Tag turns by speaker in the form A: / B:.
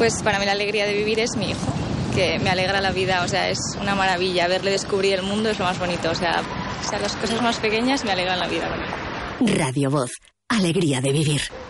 A: Pues para mí la alegría de vivir es mi hijo, que me alegra la vida, o sea, es una maravilla. Verle descubrir el mundo es lo más bonito, o sea las cosas más pequeñas me alegran la vida.
B: Radio Voz, alegría de vivir.